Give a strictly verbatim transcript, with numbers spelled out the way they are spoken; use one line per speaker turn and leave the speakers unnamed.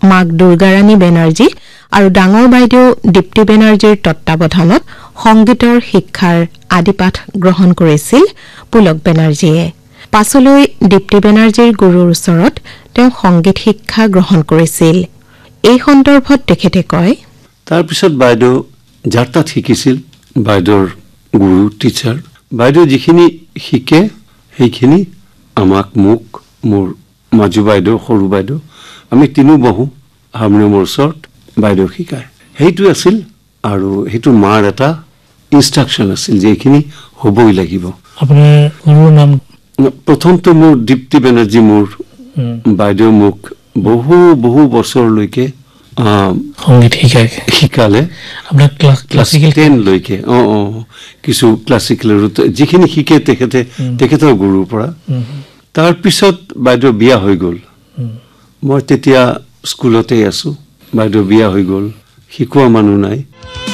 মাক দুৰ্গাৰাণী বেনাৰ্জী আৰু ডাঙৰ বাইদেউ দীপ্তি বেনাৰ্জীৰ তত্ত্বাৱধানত সংগীতৰ শিক্ষাৰ আদিপাঠ গ্ৰহণ কৰিছিল পুলক বেনাৰ্জীয়ে পাছলৈ দীপ্তি বেনাৰ্জীৰ গুৰুৰ ওচৰত তেওঁ সংগীত শিক্ষা গ্ৰহণ কৰিছিল এই সন্দৰ্ভত তেখেতে কয়
তাৰ পিছত বাইদেউ যাৰ তাত শিকিছিল বাইদেউৰ গুৰু টিচাৰ বাইদেউ যিখিনি শিকে সেইখিনি আমাক মোক মোৰ মাজু বাইদেউ সৰু বাইদেউ আমি তিনিও বহু হাৰমনিয়ামৰ ওচৰত বাইদেউ শিকায় সেইটো আছিল আৰু সেইটো মাৰ এটা ইনষ্ট্ৰাকশ্যন আছিল যে এইখিনি হ'বই লাগিব
আপোনাৰ গুৰুৰ নাম
প্ৰথমটো মোৰ দীপ্তি বেনাৰ্জী মোৰ বাইদেউ মোক বহু বহু বছৰলৈকে
সংগীত শিকায়
শিকালে
আপোনাৰ ক্লাছিকেল
টেন লৈকে অঁ অঁ কিছু ক্লাছিকেলৰ যিখিনি শিকে তেখেতে তেখেতৰ গুৰুৰ পৰা তাৰপিছত বাইদেউ বিয়া হৈ গ'ল মই তেতিয়া স্কুলতেই আছোঁ বাইদেউ বিয়া হৈ গ'ল শিকোৱা মানুহ নাই